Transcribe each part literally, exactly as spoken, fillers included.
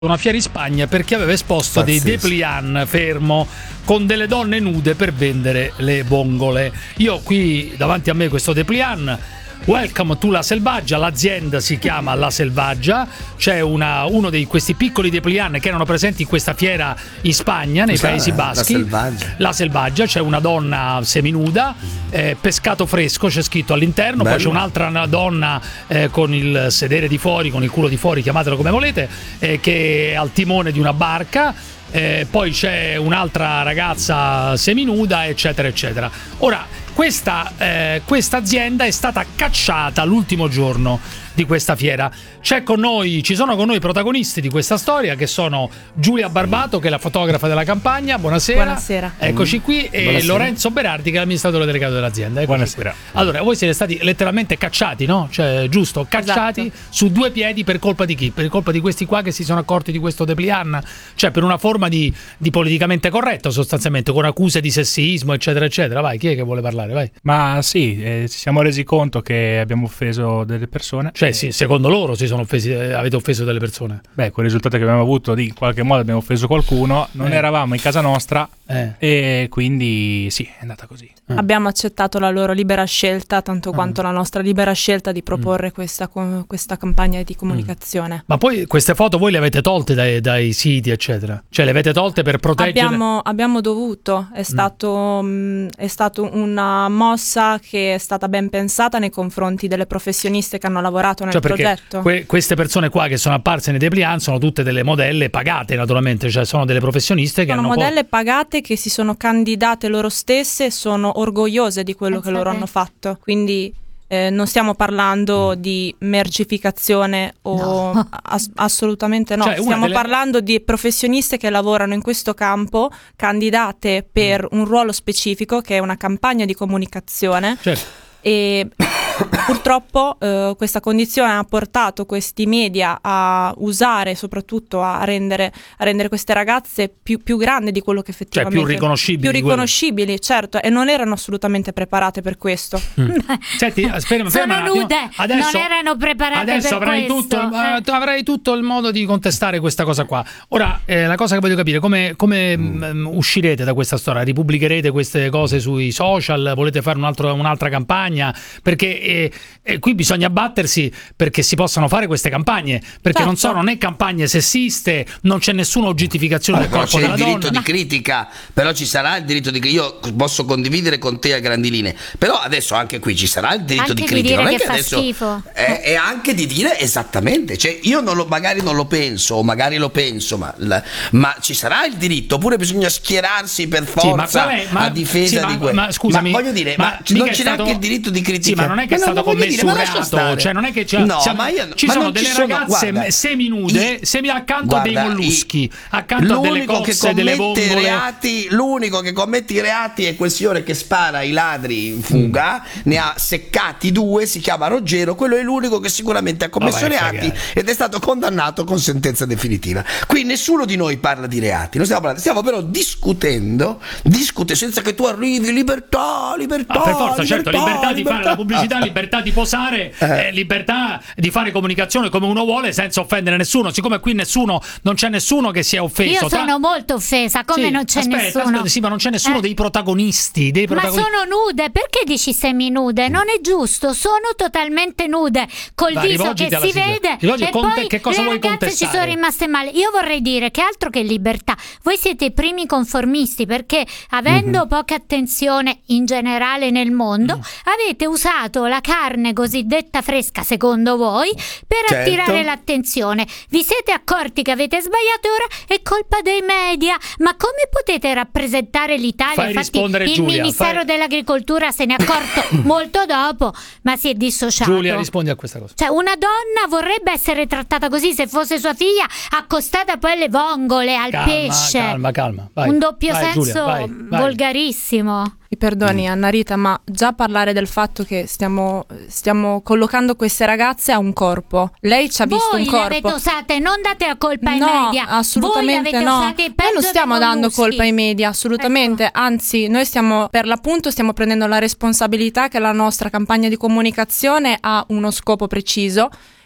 una fiera in Spagna perché aveva esposto Pazzesco. dei dépliant fermo con delle donne nude per vendere le vongole. Io qui davanti a me questo dépliant, welcome to La Selvaggia, l'azienda si chiama La Selvaggia, c'è una, uno di questi piccoli dépliant che erano presenti in questa fiera in Spagna, nei Cos'è? Paesi Baschi. La Selvaggia. La Selvaggia, c'è una donna seminuda, eh, pescato fresco c'è scritto all'interno. Bello. Poi c'è un'altra donna eh, con il sedere di fuori, con il culo di fuori, chiamatelo come volete, eh, che è al timone di una barca. Eh, poi c'è un'altra ragazza seminuda, eccetera eccetera. Ora questa eh, questa azienda è stata cacciata l'ultimo giorno di questa fiera. C'è con noi, ci sono con noi i protagonisti di questa storia, che sono Giulia Barbato, che è la fotografa della campagna. Buonasera. Buonasera. Eccoci qui. E Buonasera. Lorenzo Berardi, che è l'amministratore delegato dell'azienda. Eccoci Buonasera. qui. Allora, voi siete stati letteralmente cacciati, no? Cioè, giusto, cacciati Esatto. su due piedi per colpa di chi? Per colpa di questi qua che si sono accorti di questo dépliant? Cioè, per una forma di, di politicamente corretto, sostanzialmente, con accuse di sessismo, eccetera eccetera. Vai, chi è che vuole parlare? Vai. Ma sì, eh, ci siamo resi conto che abbiamo offeso delle persone. Cioè, sì, secondo loro si sono offesi, eh, avete offeso delle persone. Beh, quel risultato che abbiamo avuto, di in qualche modo abbiamo offeso qualcuno, non Eh. eravamo in casa nostra Eh. e quindi sì, è andata così. Mm. Abbiamo accettato la loro libera scelta, tanto quanto la nostra libera scelta di proporre questa, co- questa campagna di comunicazione. Ma poi queste foto voi le avete tolte dai, dai siti, eccetera? Cioè, le avete tolte per proteggere? Abbiamo, abbiamo dovuto, è stato, mh, è stato una mossa che è stata ben pensata nei confronti delle professioniste che hanno lavorato nel Cioè, perché progetto. que- queste persone qua che sono apparse nei dépliant sono tutte delle modelle pagate, naturalmente, cioè sono delle professioniste che Sono hanno modelle pagate che si sono candidate loro stesse e sono orgogliose di quello Pensate. che loro hanno fatto. Quindi eh, non stiamo parlando di mercificazione o No. as- assolutamente no. Cioè, una Stiamo delle- parlando di professioniste che lavorano in questo campo, candidate per un ruolo specifico che è una campagna di comunicazione. Certo. E purtroppo eh, questa condizione ha portato questi media a usare, soprattutto a rendere, a rendere queste ragazze più, più grandi di quello che Cioè, effettivamente più riconoscibili. più di quello- riconoscibili, certo, e non erano assolutamente preparate per questo. Senti, ferma, ferma Sono un attimo. nude, Adesso, non erano preparate adesso per avrai questo. tutto, Eh. eh, avrai tutto il modo di contestare questa cosa qua. Ora, eh, la cosa che voglio capire, come, come mm, uscirete da questa storia? Ripubblicherete queste cose sui social? Volete fare un altro- un'altra campagna? Perché eh, eh, qui bisogna battersi perché si possano fare queste campagne, perché Certo. non sono né campagne sessiste, non c'è nessuna oggettificazione del Però corpo c'è il della diritto donna. di critica, però ci sarà il diritto di critica. Io posso condividere con te a grandi linee, però adesso anche qui ci sarà il diritto Anche di di critica. dire Non è che che fa adesso schifo. è, è anche di dire esattamente, cioè io non lo, magari non lo penso, o magari lo penso, ma, la- ma ci sarà il diritto, oppure bisogna schierarsi per Sì, ma forza qual è- ma- a difesa sì, ma- di quello. ma scusami, voglio dire, ma ma, mica non è c'è stato- neanche il diritto di critica. Sì, ma non è che è Ma stato voglio commesso dire, un ma lascia reato, stare. cioè non è che c'è, No, siamo- ma io- ci ma sono non delle ci sono- ragazze guarda, seminude, i- semi accanto a dei Guarda, molluschi, i- accanto a delle l'unico che cozze, delle commette vongole. reati, l'unico che commette i reati è quel signore che spara ai ladri in fuga, Mm. ne ha seccati due, si chiama Ruggero, quello è l'unico che sicuramente ha commesso Vabbè, reati cagare. ed è stato condannato con sentenza definitiva. Qui nessuno di noi parla di reati, non stiamo parlando, stiamo però discutendo, discute senza che tu arrivi libertà, libertà, Ah, per forza, certo, libertà di fare la pubblicità, Ah. libertà di posare, Eh. eh, libertà di fare comunicazione come uno vuole senza offendere nessuno. Siccome qui nessuno, non c'è nessuno che si è offeso. Io tra- sono molto offesa, come Sì, non c'è aspetta, nessuno. aspetta, sì, ma non c'è nessuno Eh. dei protagonisti, dei Ma protagonisti. sono nude, perché dici seminude? Non è giusto, sono totalmente nude, col Dai, viso che rivolgiti alla si sigla. vede Rivolgi- e conte- poi che cosa le vuoi ragazze ci contestare? sono rimaste male. Io vorrei dire che altro che libertà, voi siete i primi conformisti perché avendo Mhm. poca attenzione in generale nel mondo, Mm. avete usato la carne cosiddetta fresca, secondo voi, per Certo. attirare l'attenzione. Vi siete accorti che avete sbagliato e ora è colpa dei media. Ma come potete rappresentare l'Italia? Fai Infatti rispondere il Giulia, Ministero fai- dell'Agricoltura se ne è accorto molto dopo, ma si è dissociato. Giulia, rispondi a questa cosa. Cioè, una donna vorrebbe essere trattata così se fosse sua figlia, accostata poi alle vongole, al Calma, pesce. calma, calma. Vai. Un doppio Vai, senso Giulia, vai, vai. volgarissimo. Mi perdoni Anna Rita, ma già parlare del fatto che stiamo, stiamo collocando queste ragazze a un corpo. Lei ci ha visto Voi un le avete corpo. usate, non date la colpa ai No, media. assolutamente Voi le avete no. usate Noi peggio non stiamo dei dando molluschi. colpa ai media, assolutamente. Ecco. Anzi, noi stiamo, per l'appunto, stiamo prendendo la responsabilità che la nostra campagna di comunicazione ha uno scopo preciso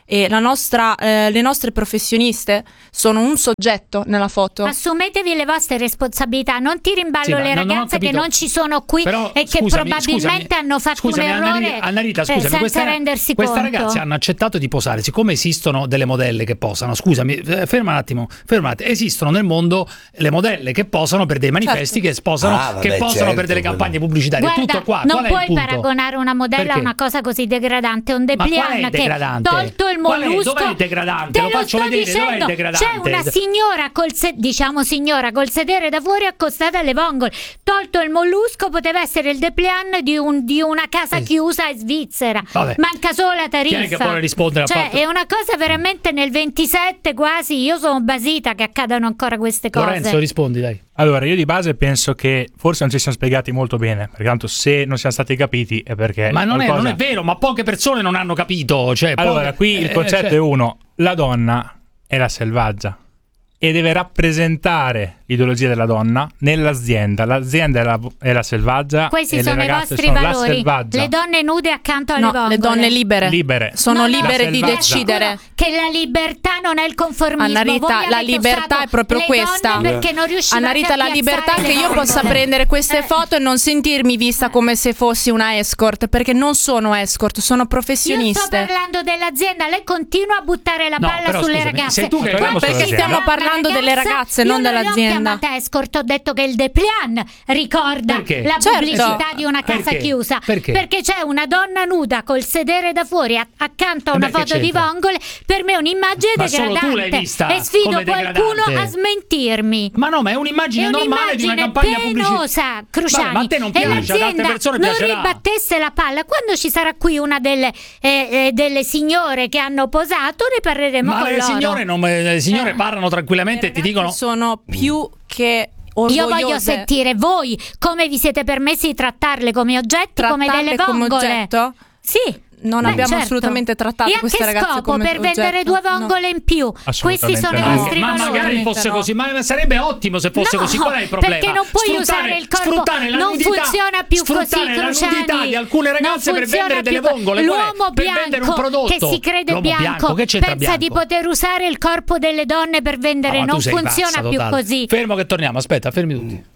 e la nostra, eh, le nostre professioniste sono un soggetto nella foto. Assumetevi le vostre responsabilità, non ti rimballo Sì, ma le non- non ho ragazze che capito. non ci sono qui Però, e che scusami, probabilmente scusami, hanno fatto scusami, un errore Annarita, Annarita, eh, scusami, senza questa, rendersi queste conto. ragazze hanno accettato di posare, siccome esistono delle modelle che posano, scusami, eh, ferma un attimo, ferma un attimo, esistono nel mondo le modelle che posano per dei manifesti, che sposano, Ah, vabbè, che posano certo, per delle quello. campagne pubblicitarie. Guarda, Tutto qua. non Qual è il puoi punto? paragonare una modella Perché? a una cosa così degradante. Un Ma qual è dépliant che degradante? tolto il Qual è? mollusco. Dov'è il degradante? Te Lo faccio sto vedere, dov'è il dicendo. degradante? C'è una signora col se- diciamo signora col sedere da fuori accostata alle vongole. Tolto il mollusco, poteva essere il dépliant di, un, di una casa Eh. chiusa in Svizzera. Vabbè. Manca solo la tariffa. Chi è che vuole rispondere a Cioè, fatto? è una cosa veramente nel ventisette quasi. Io sono basita che accadano ancora queste cose. Lorenzo, rispondi dai. Allora, io di base penso che forse non ci siamo spiegati molto bene, perché tanto se non siamo stati capiti è perché Ma non è, qualcosa- non è vero, ma poche persone non hanno capito. Cioè, Allora, poche- qui il eh, concetto cioè- è uno: la donna è la selvaggia e deve rappresentare l'ideologia della donna nell'azienda. L'azienda è la, è la selvaggia Questi e sono le i ragazze vostri sono la valori. selvaggia. Le donne nude accanto alle No, vongole. le donne libere. Libere. Sono No, no, libere di selvaggia. decidere. Che la libertà non è il conformismo. Annarita, Voi la avete libertà usato è proprio le questa. donne perché non riuscivate Annarita, a la piazzare libertà le che io vongole. possa prendere queste Eh. foto e non sentirmi vista come se fossi una escort, perché non sono escort, sono Io sto professioniste. parlando dell'azienda, lei continua a buttare la No, palla però sulle scusami, ragazze. sei tu che- Quando Perché si stiamo chiama parlando delle ragazza, ragazze, io non non dell'azienda. l'ho chiamata escort, ho detto che il dépliant ricorda Perché? la Certo. pubblicità di una casa Perché? chiusa. Perché? Perché c'è una donna nuda col sedere da fuori a- accanto a Eh una beh, che foto di c'entra? vongole, per me è un'immagine Ma solo tu degradante. l'hai vista e sfido come qualcuno degradante. a smentirmi. Ma no, ma è un'immagine È normale di una un'immagine campagna pubblicitaria. penosa, Cruciani. Vabbè, ma a te non e piace, ad altre l'azienda persone non piacerà. ribattesse la palla. Quando ci sarà qui una delle, eh, eh, delle signore che hanno posato, ne parleremo Ma con le loro. signore, non, le signore Eh. parlano tranquillamente e ti dicono sono più che Io orgogliose. voglio sentire voi come vi siete permessi di trattarle come oggetti, come Trattarle delle come vongole. oggetto? Sì. Non Beh, abbiamo certo. assolutamente trattato E a queste che ragazze scopo? come Per vendere oggetto? due vongole in più. Questi sono i no. vostri ma valori. magari fosse no. così, ma sarebbe ottimo se fosse No, così. Qual è il problema? perché non puoi Sfruttare- usare il corpo, sfruttare la non nudità, funziona più così, sfruttare la Cruciani. nudità di alcune Non ragazze per funziona vendere delle più co- vongole. Qual è? L'uomo Per vendere un bianco prodotto. che si crede L'uomo bianco, che c'entra pensa di bianco? poter usare il corpo delle donne per vendere, Ah, ma tu non sei funziona pazza più totale. così. Fermo che torniamo, aspetta, fermi tutti.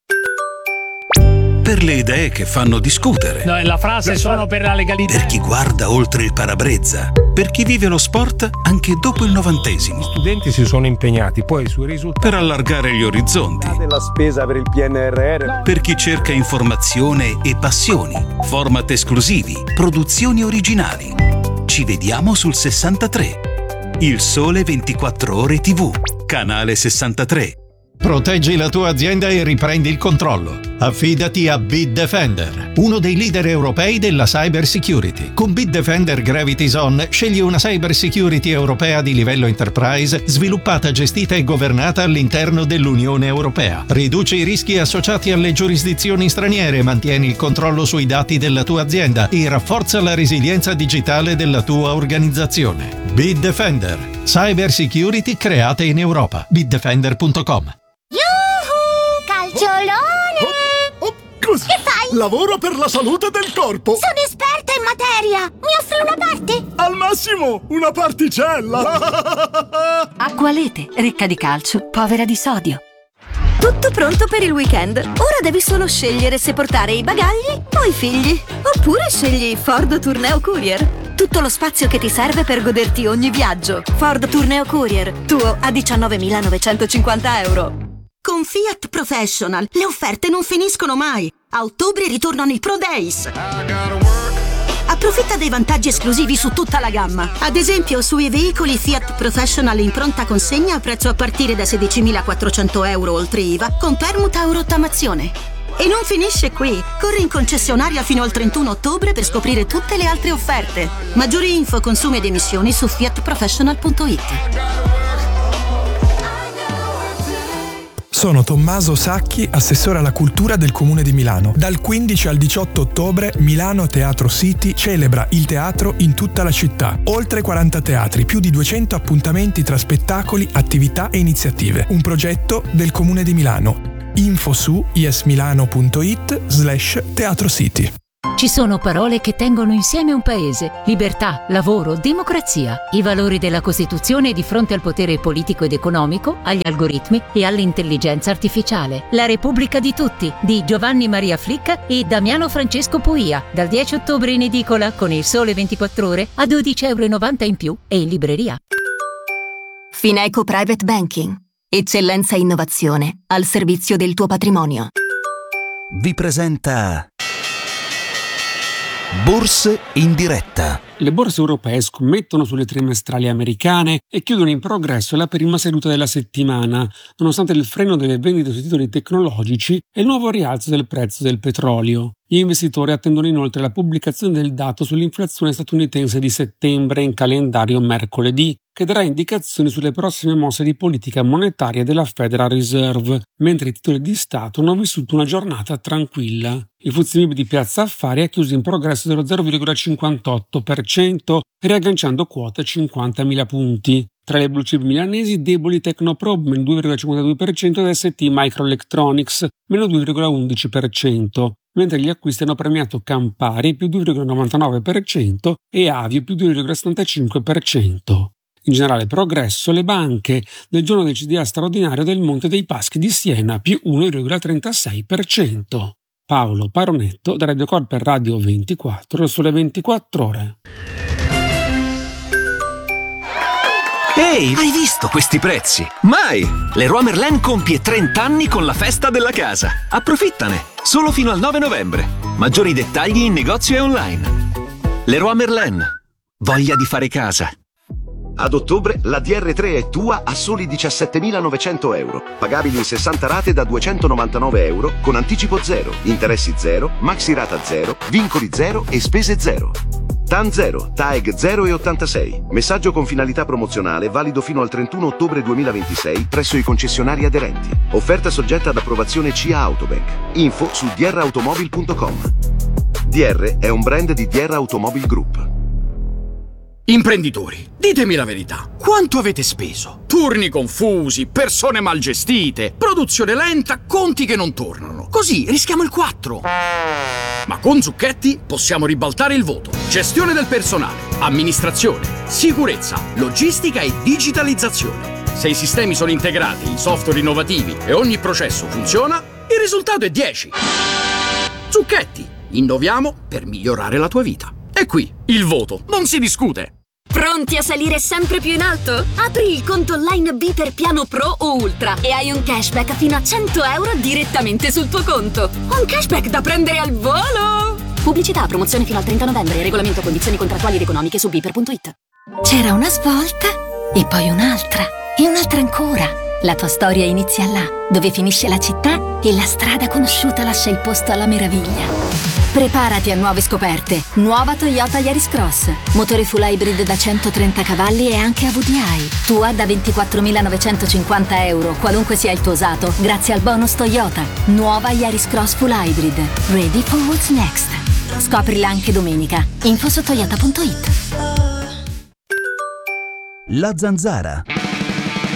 Per le idee che fanno discutere. No, la frase sono per la legalità. Per chi guarda oltre il parabrezza. Per chi vive lo sport anche dopo il novantesimo. Gli studenti si sono impegnati poi sui risultati Per allargare gli orizzonti. della spesa per il P N R R. Per chi cerca informazione e passioni. Format esclusivi. Produzioni originali. Ci vediamo sul sessantatré. Il Sole ventiquattro Ore tivù. Canale sessantatré. Proteggi la tua azienda e riprendi il controllo. Affidati a Bitdefender, uno dei leader europei della cyber security. Con Bitdefender Gravity Zone scegli una cyber security europea di livello enterprise, sviluppata, gestita e governata all'interno dell'Unione Europea. Riduci i rischi associati alle giurisdizioni straniere, mantieni il controllo sui dati della tua azienda e rafforza la resilienza digitale della tua organizzazione. Bitdefender, cyber security create in Europa. bitdefender punto com. Calciolone! Oh, cosa? Che fai? Lavoro per la salute del corpo! Sono esperta in materia! Mi offri una parte? Al massimo, una particella! Acqualete, ricca di calcio, povera di sodio. Tutto pronto per il weekend. Ora devi solo scegliere se portare i bagagli o i figli. Oppure scegli Ford Tourneo Courier. Tutto lo spazio che ti serve per goderti ogni viaggio. Ford Tourneo Courier, tuo a diciannovemilanovecentocinquanta euro. Con Fiat Professional le offerte non finiscono mai. A ottobre ritornano i Pro Days. Approfitta dei vantaggi esclusivi su tutta la gamma. Ad esempio sui veicoli Fiat Professional in pronta consegna a prezzo a partire da sedicimilaquattrocento euro oltre I V A con permuta o rottamazione. E non finisce qui. Corri in concessionaria fino al trentuno ottobre per scoprire tutte le altre offerte. Maggiori info, consumi ed emissioni su fiat professional punto it. Sono Tommaso Sacchi, assessore alla cultura del Comune di Milano. Dal quindici al diciotto ottobre Milano Teatro City celebra il teatro in tutta la città. Oltre quaranta teatri, più di duecento appuntamenti tra spettacoli, attività e iniziative. Un progetto del Comune di Milano. Info su yesmilano punto it slash teatro city. Ci sono parole che tengono insieme un paese: libertà, lavoro, democrazia, i valori della Costituzione di fronte al potere politico ed economico, agli algoritmi e all'intelligenza artificiale. La Repubblica di tutti, di Giovanni Maria Flicca e Damiano Francesco Puia, dal dieci ottobre in edicola con Il Sole ventiquattro Ore a dodici e novanta euro in più e in libreria. Fineco Private Banking. Eccellenza e innovazione al servizio del tuo patrimonio. Vi presenta Borse in diretta. Le borse europee scommettono sulle trimestrali americane e chiudono in progresso la prima seduta della settimana, nonostante il freno delle vendite sui titoli tecnologici e il nuovo rialzo del prezzo del petrolio. Gli investitori attendono inoltre la pubblicazione del dato sull'inflazione statunitense di settembre in calendario mercoledì, che darà indicazioni sulle prossime mosse di politica monetaria della Federal Reserve, mentre i titoli di Stato hanno vissuto una giornata tranquilla. Il F T S E M I B di Piazza Affari ha chiuso in progresso dello zero virgola cinquantotto per cento, riagganciando quota cinquantamila punti. Tra le blue chip milanesi, deboli Tecnoprobe, meno due virgola cinquantadue per cento ed S T Microelectronics, meno due virgola undici per cento, mentre gli acquisti hanno premiato Campari, più due virgola novantanove per cento e Avio, più due virgola settantacinque per cento. In generale progresso le banche, nel giorno del C D A straordinario del Monte dei Paschi di Siena, più uno virgola trentasei per cento. Paolo Paronetto, da Radio Col per Radio ventiquattro, sulle ventiquattro ore. Ehi, hai visto questi prezzi? Mai! Leroy Merlin compie trenta anni con la festa della casa. Approfittane! Solo fino al nove novembre. Maggiori dettagli in negozio e online. Leroy Merlin. Voglia di fare casa. Ad ottobre la D R tre è tua a soli diciassettemilanovecento euro, pagabili in sessanta rate da duecentonovantanove euro, con anticipo zero, interessi zero, maxi rata zero, vincoli zero e spese zero. T A N zero, T A E G zero e ottantasei. Messaggio con finalità promozionale valido fino al trentuno ottobre duemilaventisei presso i concessionari aderenti. Offerta soggetta ad approvazione C I A Autobank. Info su d r automobil punto com. D R è un brand di D R Automobile Group. Imprenditori, ditemi la verità. Quanto avete speso? Turni confusi, persone mal gestite, produzione lenta, conti che non tornano. Così rischiamo il quattro. Ma con Zucchetti possiamo ribaltare il voto. Gestione del personale, amministrazione, sicurezza, logistica e digitalizzazione. Se i sistemi sono integrati, i software innovativi e ogni processo funziona, il risultato è dieci. Zucchetti, innoviamo per migliorare la tua vita. E qui, il voto, non si discute. Pronti a salire sempre più in alto? Apri il conto online B per piano Pro o Ultra e hai un cashback fino a cento euro direttamente sul tuo conto. Un cashback da prendere al volo! Pubblicità, promozione fino al trenta novembre. Regolamento, condizioni contrattuali ed economiche su biper punto it. C'era una svolta e poi un'altra e un'altra ancora. La tua storia inizia là, dove finisce la città e la strada conosciuta lascia il posto alla meraviglia. Preparati a nuove scoperte. Nuova Toyota Yaris Cross. Motore full hybrid da centotrenta cavalli e anche A V D I. Tua da ventiquattromilanovecentocinquanta euro, qualunque sia il tuo usato, grazie al bonus Toyota. Nuova Yaris Cross full hybrid. Ready for what's next. Scoprila anche domenica. Info su toyota punto it. La Zanzara.